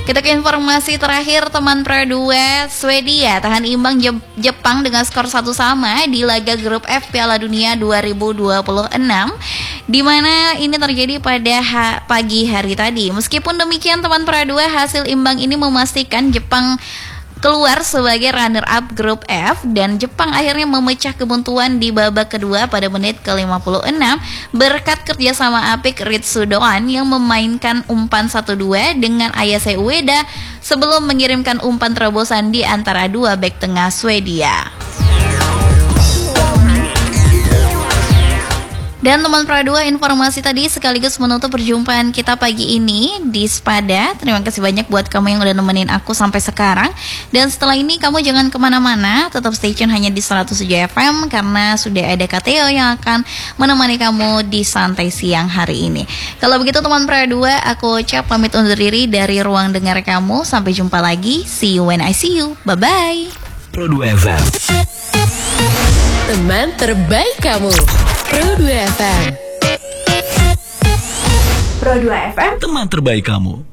Kita ke informasi terakhir teman Pro 2, Swedia tahan imbang Jepang dengan skor 1-1 di laga grup F Piala Dunia 2026, di mana ini terjadi pada pagi hari tadi. Meskipun demikian teman Pro 2, hasil imbang ini memastikan Jepang keluar sebagai runner-up grup F, dan Jepang akhirnya memecah kebuntuan di babak kedua pada menit ke-56 berkat kerjasama apik Ritsu Doan yang memainkan umpan 1-2 dengan Ayase Ueda sebelum mengirimkan umpan terobosan di antara dua bek tengah Swedia. Dan teman Pro 2, informasi tadi sekaligus menutup perjumpaan kita pagi ini di Spada. Terima kasih banyak buat kamu yang udah nemenin aku sampai sekarang. Dan setelah ini kamu jangan kemana-mana, tetap stay tune hanya di 107 FM karena sudah ada Kateo yang akan menemani kamu di santai siang hari ini. Kalau begitu teman Pro 2, aku ucap pamit undur diri dari ruang dengar kamu. Sampai jumpa lagi. See you when I see you. Bye-bye. Pro 2 FM, teman terbaik kamu. Pro 2 FM. teman terbaik kamu.